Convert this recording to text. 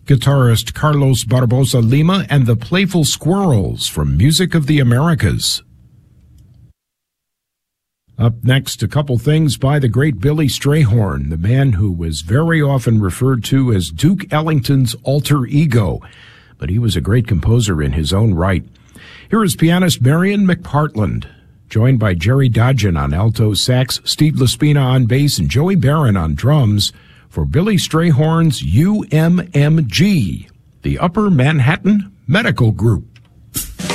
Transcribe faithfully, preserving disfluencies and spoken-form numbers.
guitarist Carlos Barbosa Lima and the Playful Squirrels from Music of the Americas. Up next, a couple things by the great Billy Strayhorn, the man who was very often referred to as Duke Ellington's alter ego, but he was a great composer in his own right. Here is pianist Marion McPartland, joined by Jerry Dodgen on alto sax, Steve Laspina on bass, and Joey Barron on drums, for Billy Strayhorn's U M M G, the Upper Manhattan Medical Group.